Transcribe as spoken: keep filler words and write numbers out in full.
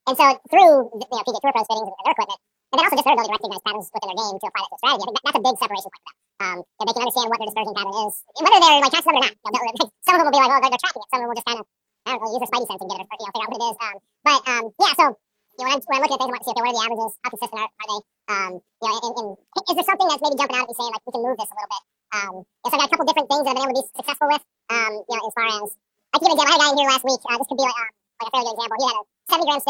And so through you know P G A Tour Pros fittings and their equipment, and then also just their ability to recognize patterns within their game to apply that to a strategy, I think that, that's a big separation point for them. Um, you know, they can understand what their dispersion pattern is, whether they're like tracking them or not. You know, like, some of them will be like, oh, they're, they're tracking it. Some of them will just kind of, I don't know, use their spidey sense and get it, you know, figure out what it is. Um, but um, yeah, so you know, when I'm, when I'm looking at things, I want to see, okay, what are the averages? How consistent are, are they? Um, you know, and, and is there something that's maybe jumping out at me saying like we can move this a little bit? Um, yes, I've got a couple different things that I've been able to be successful with. Um, you know, as far as I can give an example. I had a guy in here last week. Uh, this could be like, um, like a fairly good example. He had a seventy gram